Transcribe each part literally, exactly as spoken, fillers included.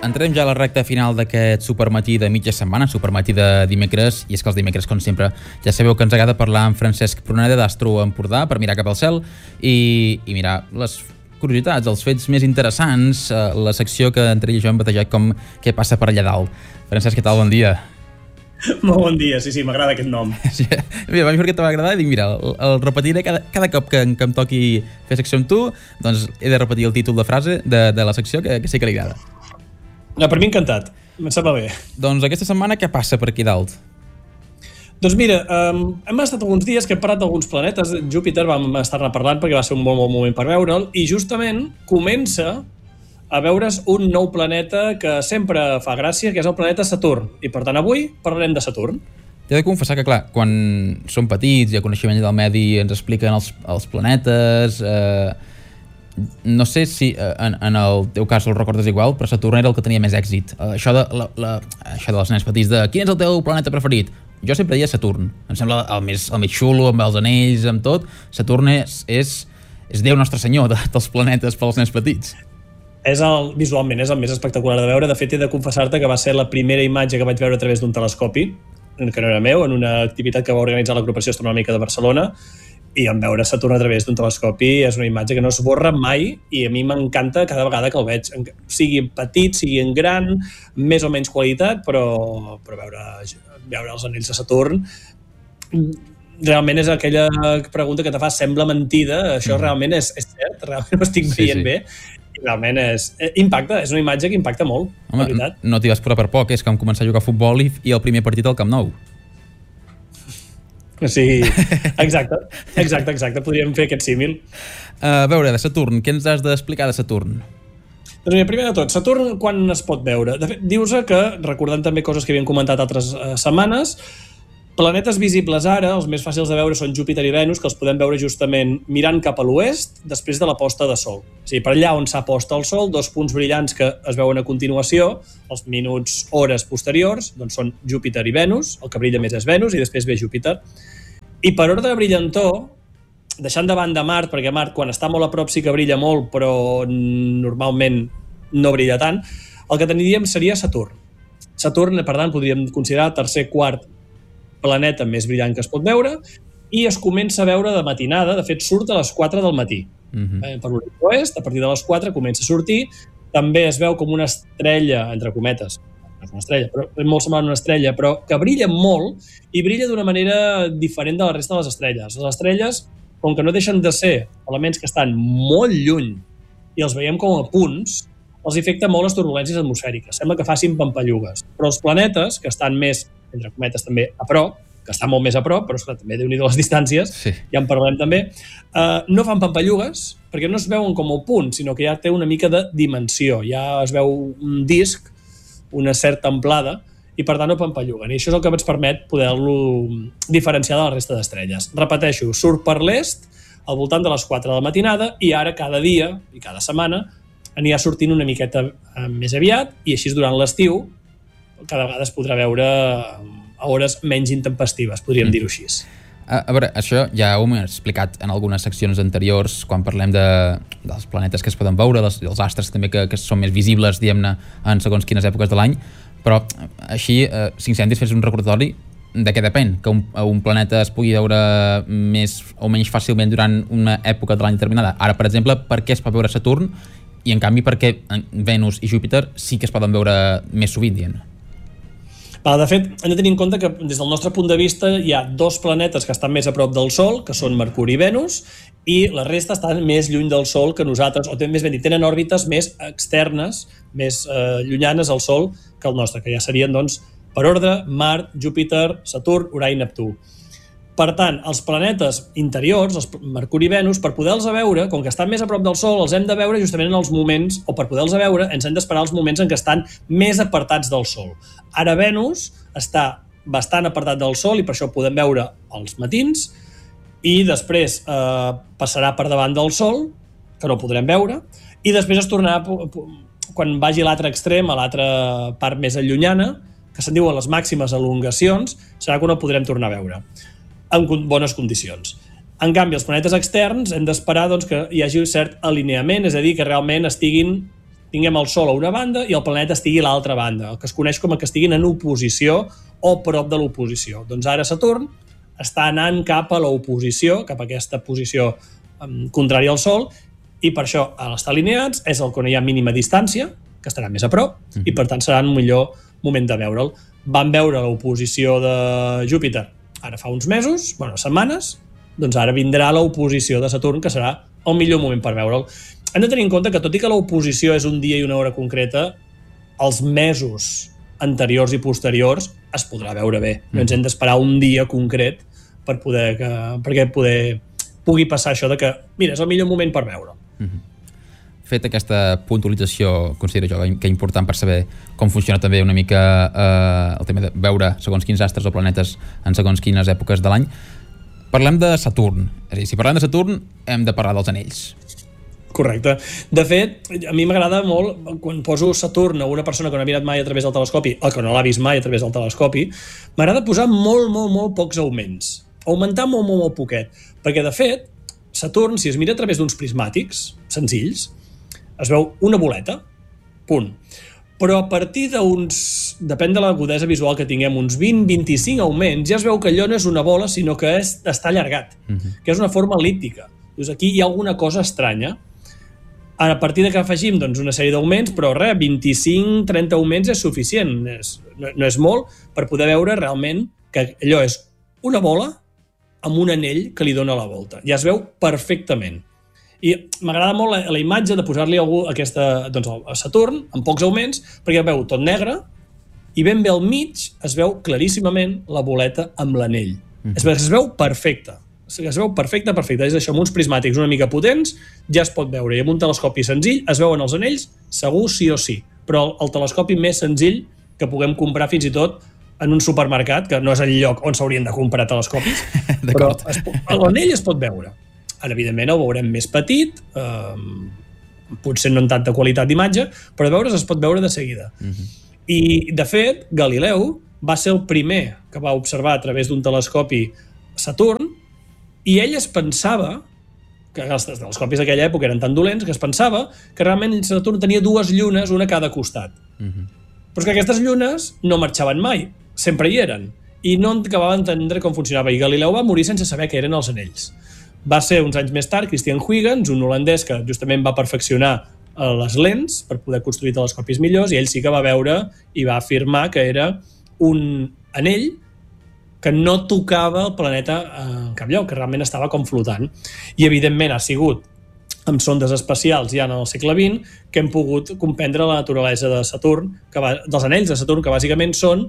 entrem ja a la recta final d'aquest supermatí de mitja setmana, supermatí de dimecres, i és que els dimecres, com sempre, ja sabeu que ens agrada parlar amb Francesc Pruneda d'Astro Empordà per mirar cap al cel i, i mirar les curiositats, els fets més interessants, eh, la secció que entre ell i jo hem batejat com què passa per allà dalt. Francesc, què tal? Bon dia. Molt bon dia, sí, sí, m'agrada aquest nom. Sí, mira, vaig veure que t'va agradar i dic, mira, el, el repetiré cada, cada cop que, que em toqui fer secció amb tu, doncs he de repetir el títol de frase de, de la secció que, que sí que li agrada. No, per mi encantat, em sembla bé. Doncs aquesta setmana què passa per aquí dalt? Doncs mira, um, hem estat alguns dies que hem parat d'alguns planetes. Júpiter vam estar-ne parlant perquè va ser un molt bon moment per veure'l, i justament comença a veure's un nou planeta que sempre fa gràcia, que és el planeta Saturn. I per tant avui parlarem de Saturn. T'he de confessar que, clar, quan som petits i el coneixement del medi ens expliquen els, els planetes, eh, no sé si eh, en, en el teu cas el recordes igual, però Saturn era el que tenia més èxit. Eh, això, de, la, la, això dels nens petits de quin és el teu planeta preferit? Jo sempre deia Saturn. Em sembla el més, el més xulo, amb els anells, amb tot. Saturn és, és, és Déu Nostre Senyor de, dels planetes pels nens petits. És el, visualment és el més espectacular de veure. De fet, he de confessar-te que va ser la primera imatge que vaig veure a través d'un telescopi, que no era meu, en una activitat que va organitzar l'Agrupació Astronòmica de Barcelona, i en veure Saturn a través d'un telescopi és una imatge que no esborra mai, i a mi m'encanta cada vegada que el veig. Sigui petit, sigui en gran, més o menys qualitat, però, però veure, veure els anells de Saturn realment és aquella pregunta que te fa, sembla mentida, això mm. realment és, és cert, realment ho estic veient sí, sí. bé. Realment és, impacta, és una imatge que impacta molt. Home, no, no t'hi vas posar per poc, és que vam començar a jugar a futbol i, i el primer partit al Camp Nou. Sí, exacte, exacte, exacte, podríem fer aquest símil. Uh, a veure, de Saturn, què ens has d'explicar de Saturn? Doncs mira, primer de tot, Saturn quan es pot veure? De fet, dius que, recordant també coses que havíem comentat altres uh, setmanes, planetes visibles ara, els més fàcils de veure són Júpiter i Venus, que els podem veure justament mirant cap a l'oest després de la posta de sol. O sigui, per allà on s'ha posta el sol, dos punts brillants que es veuen a continuació, els minuts, hores posteriors, doncs són Júpiter i Venus, el que brilla més és Venus i després ve Júpiter. I per ordre de brillantor, deixant de banda Mart, perquè Mart quan està molt a prop sí que brilla molt, però normalment no brilla tant, el que tindríem seria Saturn. Saturn, per tant, podríem considerar tercer, quart planeta més brillant que es pot veure, i es comença a veure de matinada, de fet surt a les quatre del matí. Uh-huh. eh, per l'oest, a partir de les quatre comença a sortir, també es veu com una estrella, entre cometes, no és una estrella, però és molt semblant a una estrella, però que brilla molt i brilla d'una manera diferent de la resta de les estrelles. Les estrelles, com que no deixen de ser elements que estan molt lluny i els veiem com a punts, els afecta molt les turbulències atmosfèriques. Sembla que facin pampallugues. Però els planetes, que estan més, entre cometes també, a prop, que estan molt més a prop, però esclar, també déu-n'hi-do les distàncies, sí. Ja en parlem també, uh, no fan pampallugues, perquè no es veuen com a punt, sinó que ja té una mica de dimensió. Ja es veu un disc, una certa amplada, i per tant no pampalluguen. I això és el que ens permet poder-lo diferenciar de la resta d'estrelles. Repeteixo, surt per l'est, al voltant de les quatre de la matinada, i ara cada dia, i cada setmana, anirà sortint una miqueta més aviat, i així durant l'estiu cada vegada es podrà veure a hores menys intempestives, podríem mm. dir-ho així. A, a veure, això ja ho hem explicat en algunes seccions anteriors, quan parlem de, dels planetes que es poden veure, dels, dels astres també que, que són més visibles, diguem-ne, en segons quines èpoques de l'any, però així, eh, cinc cèntims, fes un recordatori de què depèn, que un, un planeta es pugui veure més o menys fàcilment durant una època de l'any determinada. Ara, per exemple, per què es pot veure Saturn i, en canvi, perquè Venus i Júpiter sí que es poden veure més sovint, dient. De fet, hem de tenir en compte que des del nostre punt de vista hi ha dos planetes que estan més a prop del Sol, que són Mercuri i Venus, i la resta estan més lluny del Sol que nosaltres, o més ben dit, tenen òrbites més externes, més eh, llunyanes al Sol que el nostre, que ja serien, doncs, per ordre, Mart, Júpiter, Saturn, Urà i Neptú. Per tant, els planetes interiors, els Mercuri i Venus, per poder-los veure, com que estan més a prop del Sol, els hem de veure justament en els moments, o per poder-los veure, ens hem d'esperar els moments en què estan més apartats del Sol. Ara Venus està bastant apartat del Sol i per això podem veure els matins, i després eh, passarà per davant del Sol, que no podrem veure, i després es tornarà, quan vagi a l'altre extrem, a l'altra part més allunyana, que se'n diuen les màximes elongacions, serà quan el podrem tornar a veure en bones condicions. En canvi, els planetes externs hem d'esperar doncs, que hi hagi un cert alineament, és a dir, que realment estiguin tinguem el Sol a una banda i el planeta estigui a l'altra banda, el que es coneix com a que estiguin en oposició o prop de l'oposició. Doncs ara Saturn està anant cap a l'oposició, cap a aquesta posició um, contrària al Sol, i per això, a l'estar alineats, és el on hi ha mínima distància, que estarà més a prop, mm-hmm. i per tant serà un millor moment de veure'l. Vam veure l'oposició de Júpiter ara fa uns mesos, bueno, setmanes, doncs ara vindrà l'oposició de Saturn, que serà el millor moment per veure'l. Hem de tenir en compte que, tot i que l'oposició és un dia i una hora concreta, els mesos anteriors i posteriors es podrà veure bé. No ens hem d'esperar un dia concret per poder que, perquè poder, pugui passar això de que, mira, és el millor moment per veure'l. Mm-hmm. Fet aquesta puntualització, considero jo que és important per saber com funciona també una mica eh, el tema de veure segons quins astres o planetes en segons quines èpoques de l'any, parlem de Saturn. És a dir, si parlem de Saturn, hem de parlar dels anells. Correcte. De fet, a mi m'agrada molt, quan poso Saturn a una persona que no ha mirat mai a través del telescopi, o que no l'ha vist mai a través del telescopi, m'agrada posar molt, molt, molt pocs augments. Augmentar molt, molt, molt poquet. Perquè, de fet, Saturn, si es mira a través d'uns prismàtics senzills, es veu una boleta, punt. Però a partir d'uns, depèn de l'agudesa visual que tinguem, uns vint a vint-i-cinc augments, ja es veu que allò no és una bola, sinó que és, està allargat, uh-huh. que és una forma el·líptica. Dius, aquí hi ha alguna cosa estranya. A partir de que afegim doncs, una sèrie d'augments, però res, vint-i-cinc a trenta augments és suficient, és, no, no és molt, per poder veure realment que allò és una bola amb un anell que li dona la volta. Ja es veu perfectament. I m'agrada molt la, la imatge de posar-li algú aquesta, doncs, a Saturn, amb pocs augments, perquè veu tot negre, i ben bé al mig es veu claríssimament la boleta amb l'anell. Mm-hmm. Es, es veu perfecte. Es veu perfecte, perfecte. És això, amb uns prismàtics una mica potents, ja es pot veure. I amb un telescopi senzill es veuen els anells, segur sí o sí. Però el, el telescopi més senzill que puguem comprar fins i tot en un supermercat, que no és el lloc on s'haurien de comprar telescopis, però l'anell es pot veure. Ara, evidentment, el veurem més petit, eh, potser no en tanta qualitat d'imatge, però de veure's es pot veure de seguida. Uh-huh. I, de fet, Galileu va ser el primer que va observar a través d'un telescopi Saturn, i ell es pensava, que els telescopis d'aquella època eren tan dolents, que es pensava que realment Saturn tenia dues llunes, una a cada costat. Uh-huh. Però és que aquestes llunes no marxaven mai, sempre hi eren, i no acabava d'entendre com funcionava, i Galileu va morir sense saber què eren els anells. Va ser uns anys més tard Christian Huygens, un holandès que justament va perfeccionar les lents per poder construir telescopis millors, i ell sí que va veure i va afirmar que era un anell que no tocava el planeta en cap lloc, que realment estava com flotant. I evidentment ha sigut amb sondes espacials ja en el segle vint que hem pogut comprendre la naturalesa de Saturn, que va, dels anells de Saturn, que bàsicament són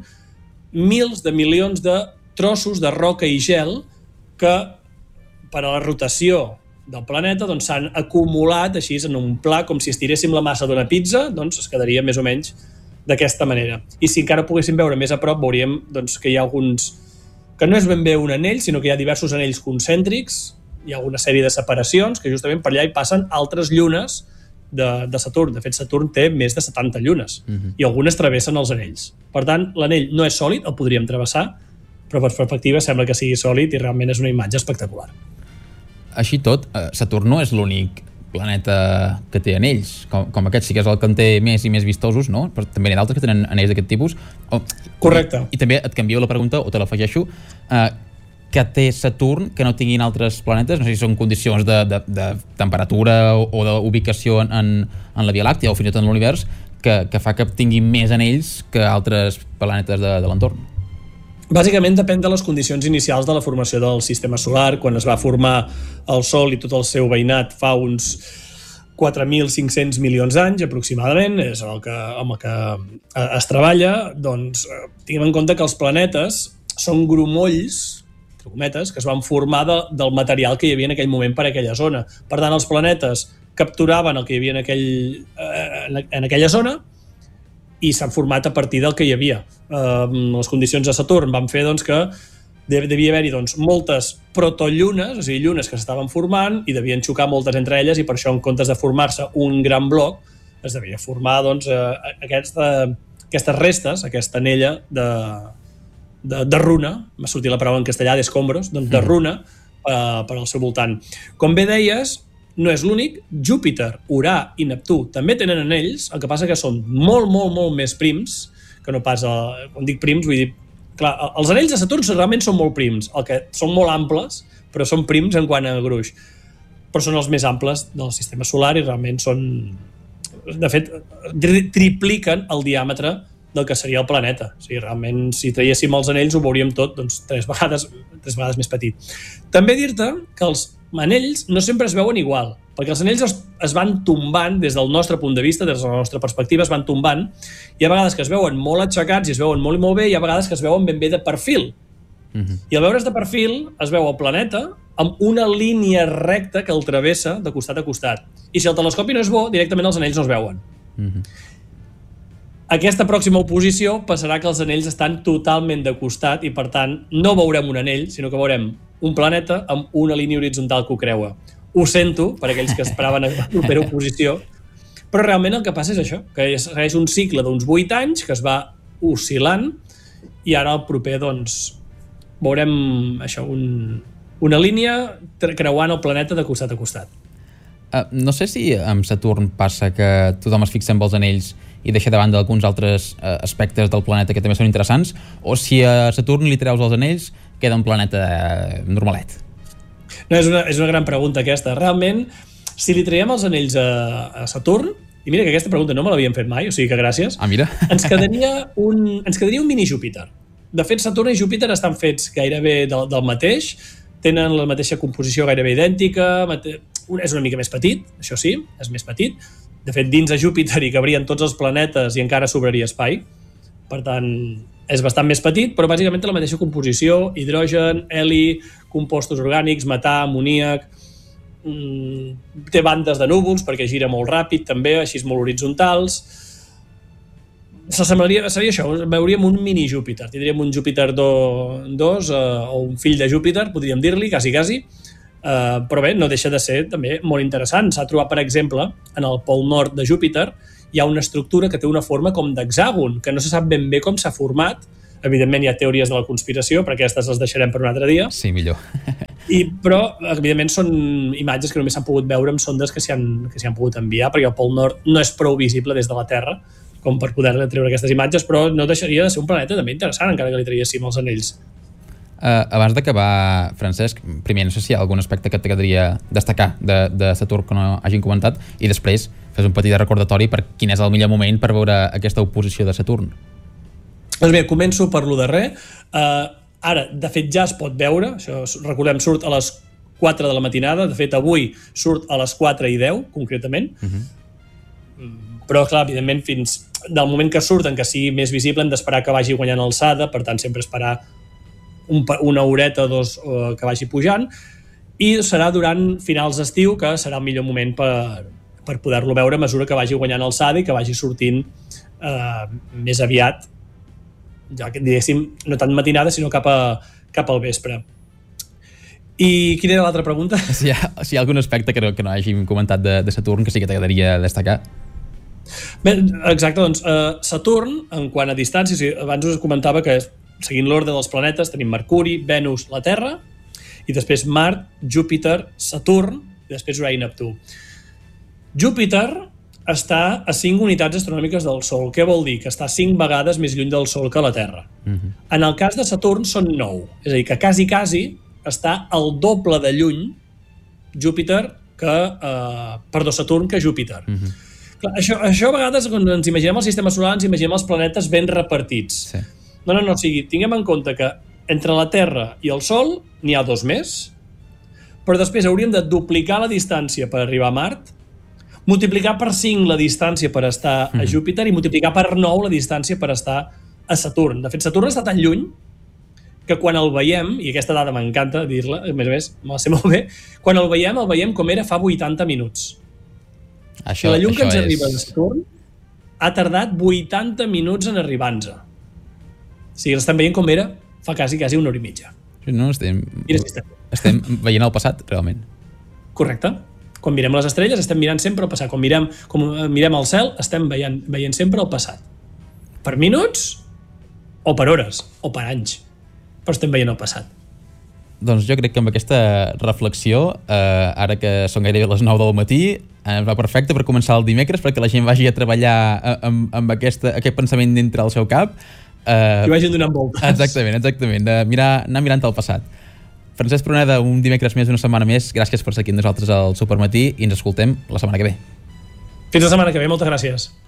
mils de milions de trossos de roca i gel que per a la rotació del planeta doncs, s'han acumulat així en un pla, com si estiréssim la massa d'una pizza, doncs es quedaria més o menys d'aquesta manera. I si encara poguéssim veure més a prop, veuríem doncs, que hi ha alguns... que no és ben bé un anell, sinó que hi ha diversos anells concèntrics, hi ha una sèrie de separacions, que justament per allà hi passen altres llunes de, de Saturn. De fet, Saturn té més de setanta llunes, uh-huh. i algunes travessen els anells. Per tant, l'anell no és sòlid, el podríem travessar, però per perspectiva sembla que sigui sòlid i realment és una imatge espectacular. Així tot, Saturn no és l'únic planeta que té anells, com, com aquest sí que és el que en té més i més vistosos, no? Però també hi ha d'altres que tenen anells d'aquest tipus. O, Correcte. I, I també et canvio la pregunta, o te l'afegeixo, eh, que té Saturn que no tinguin altres planetes, no sé si són condicions de, de, de temperatura o, o d'ubicació en, en la Via Làctea o fins i tot en l'univers, que, que fa que tinguin més anells que altres planetes de, de l'entorn. Bàsicament depèn de les condicions inicials de la formació del sistema solar. Quan es va formar el Sol i tot el seu veïnat fa uns quatre mil cinc-cents milions d'anys aproximadament, és el que, amb el que es treballa, doncs tinguem en compte que els planetes són grumolls, cometes, que es van formar de, del material que hi havia en aquell moment per a aquella zona. Per tant, els planetes capturaven el que hi havia en, aquell, eh, en aquella zona i s'han format a partir del que hi havia. Eh, les condicions de Saturn van fer doncs, que devia haver-hi doncs, moltes protollunes, o sigui, llunes que s'estaven formant i devien xocar moltes entre elles, i per això, en comptes de formar-se un gran bloc, es devia formar doncs, eh, aquesta, aquestes restes, aquesta anella de, de, de runa, m'ha sortit la paraula en castellà, d'escombros, doncs de runa, eh, per al seu voltant. Com bé deies, no és l'únic. Júpiter, Urà i Neptú també tenen anells, el que passa que són molt, molt, molt més prims, que no pas, a, quan dic prims, vull dir, clar, els anells de Saturn realment són molt prims, el que són molt amples, però són prims en quant a gruix. Però són els més amples del sistema solar i realment són, de fet, tripliquen el diàmetre del que seria el planeta. O sigui, realment, si traiéssim els anells, ho veuríem tot doncs, tres, vegades, tres vegades més petit. També dir-te que els anells no sempre es veuen igual, perquè els anells es, es van tombant des del nostre punt de vista, des de la nostra perspectiva, es van tombant. Hi ha vegades que es veuen molt aixecats i es veuen molt i molt bé, i hi ha vegades que es veuen ben bé de perfil. Uh-huh. I al veure's de perfil, es veu el planeta amb una línia recta que el travessa de costat a costat. I si el telescopi no és bo, directament els anells no es veuen. Uh-huh. Aquesta pròxima oposició passarà que els anells estan totalment de costat i, per tant, no veurem un anell, sinó que veurem un planeta amb una línia horitzontal que ho creua. Ho sento per aquells que esperaven la propera oposició, però realment el que passa és això, que segueix un cicle d'uns vuit anys que es va oscil·lant i ara el proper, doncs, veurem això, un, una línia creuant el planeta de costat a costat. Uh, no sé si amb Saturn passa que tothom es fixa amb els anells i deixa de banda alguns altres uh, aspectes del planeta que també són interessants, o si a Saturn li treus els anells queda un planeta uh, normalet? No, és una, és una gran pregunta aquesta. Realment, si li traiem els anells a, a Saturn, i mira que aquesta pregunta no me l'havien fet mai, o sigui que gràcies, ah, mira. ens quedaria un, ens quedaria un mini Júpiter. De fet, Saturn i Júpiter estan fets gairebé del, del mateix, tenen la mateixa composició gairebé idèntica, mate... és una mica més petit, això sí, és més petit. De fet, dins de Júpiter hi cabrien tots els planetes i encara sobraria espai. Per tant, és bastant més petit, però bàsicament té la mateixa composició, hidrogen, heli, compostos orgànics, metà, amoníac, mm, té bandes de núvols perquè gira molt ràpid també, així molt horitzontals. S'assemblaria, seria això, veuríem un mini Júpiter, tindríem un Júpiter dos eh, o un fill de Júpiter, podríem dir-li, quasi, quasi. Uh, però bé, no deixa de ser també molt interessant. S'ha trobat, per exemple, en el pol nord de Júpiter hi ha una estructura que té una forma com d'hexàgon, que no se sap ben bé com s'ha format. Evidentment hi ha teories de la conspiració, però aquestes les deixarem per un altre dia. Sí, millor. I, però, evidentment, són imatges que només s'han pogut veure amb sondes que s'hi han, que s'hi han pogut enviar, perquè el pol nord no és prou visible des de la Terra com per poder treure aquestes imatges, però no deixaria de ser un planeta també interessant, encara que li traiéssim els anells. Uh, abans d'acabar, Francesc, primer no sé si hi ha algun aspecte que t'agradaria destacar de, de Saturn que no hagin comentat, i després fes un petit recordatori per quin és el millor moment per veure aquesta oposició de Saturn. Doncs bé, començo per lo darrer. Uh, ara, de fet, ja es pot veure, això recordem, surt a les quatre de la matinada, de fet, avui surt a les quatre i deu, concretament, uh-huh. Però, clar, evidentment, fins del moment que surt, en què sigui més visible, hem d'esperar que vagi guanyant alçada, per tant, sempre esperar Un, una horeta o dos uh, que vagi pujant, i serà durant finals d'estiu que serà el millor moment per, per poder-lo veure a mesura que vagi guanyant alçada i que vagi sortint uh, més aviat, ja que diguéssim, no tant matinada, sinó cap, a, cap al vespre. I quina era l'altra pregunta? Si hi ha, si hi ha algun aspecte que no, que no hàgim comentat de, de Saturn que sí que t'agradaria destacar? Bé, exacte, doncs uh, Saturn, en quant a distàncies, abans us comentava que seguint l'ordre dels planetes, tenim Mercuri, Venus, la Terra, i després Mart, Júpiter, Saturn, i després Urà i Neptú. Júpiter està a cinc unitats astronòmiques del Sol. Què vol dir? Que està cinc vegades més lluny del Sol que la Terra. Uh-huh. En el cas de Saturn són nou. És a dir, que quasi, quasi està el doble de lluny Júpiter que... Eh, perdó, Saturn que Júpiter. Uh-huh. Clar, això, això a vegades, quan ens imaginem el sistema solar, ens imaginem els planetes ben repartits. Sí. No, no, no, o sigui, tinguem en compte que entre la Terra i el Sol n'hi ha dos més, però després hauríem de duplicar la distància per arribar a Mart, multiplicar per cinc la distància per estar a Júpiter i multiplicar per nou la distància per estar a Saturn. De fet, Saturn està tan lluny que quan el veiem, i aquesta dada m'encanta dir-la, a més a més, me la sé molt bé, quan el veiem, el veiem com era fa vuitanta minuts. Això, la llum que ens és... arriba de Saturn ha tardat vuitanta minuts en arribar-nos. O sigui, l'estem veient com era fa quasi, quasi una hora i mitja. No, estem, estem veient el passat, realment. Correcte. Quan mirem les estrelles estem mirant sempre el passat. Quan mirem, quan mirem el cel estem veient, veient sempre el passat. Per minuts, o per hores, o per anys. Però estem veient el passat. Doncs jo crec que amb aquesta reflexió, eh, ara que són gairebé les nou del matí, eh, va perfecte per començar el dimecres, perquè la gent vagi a treballar amb, amb aquesta, aquest pensament dintre el seu cap. Eh, I vagin donant voltes. Exactament, exactament. De mirar, anar mirant el passat. Francesc Pruneda, un dimecres més, una setmana més. Gràcies per ser aquí amb nosaltres al Supermatí i ens escoltem la setmana que ve. Fins la setmana que ve, moltes gràcies.